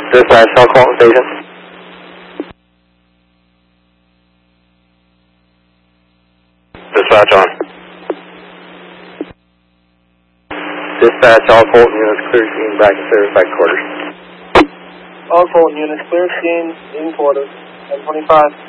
Dispatch, all Colton Station. Dispatch on. Dispatch, all Colton units clear scene back to service back quarters. All Colton units clear scene in quarters. 1025.